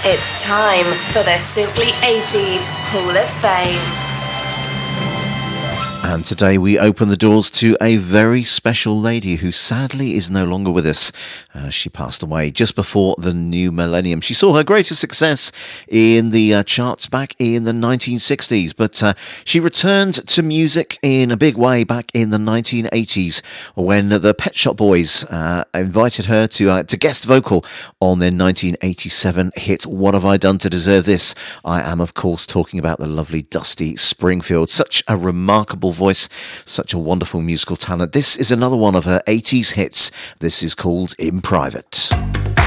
It's time for the Simply 80s Hall of Fame. And today we open the doors to a very special lady who sadly is no longer with us. She passed away just before the new millennium. She saw her greatest success in the charts back in the 1960s, but she returned to music in a big way back in the 1980s when the Pet Shop Boys invited her to guest vocal on their 1987 hit What Have I Done to Deserve This? I am, of course, talking about the lovely Dusty Springfield. Such a remarkable voice, such a wonderful musical talent. This is another one of her 80s hits. This is called In Private.